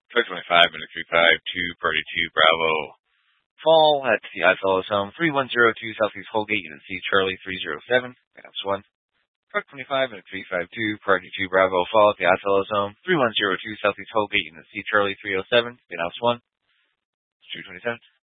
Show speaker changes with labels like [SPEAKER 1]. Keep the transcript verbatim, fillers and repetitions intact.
[SPEAKER 1] Truck twenty-five, minute three five two, party two, Bravo. Fall at the Ifellows home, three one zero two Southeast Holgate, Unit C, Charlie three zero seven, Maps one. Truck twenty-five, minute three five two, party two, Bravo. Fall at the Ifellows home, three one zero two Southeast Holgate, Unit C, Charlie three zero seven, Maps one. two twenty-seven.